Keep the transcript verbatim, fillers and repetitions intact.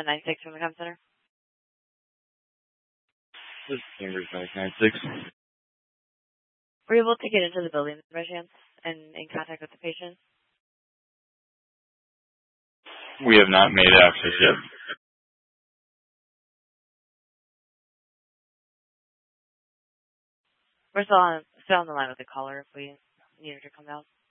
seven nine six from the com center. This is Cambridge nine nine six. Were you able to get into the building by chance and in contact with the patient? We have not made access yet. We're still on, still on the line with the caller if we need her to come out.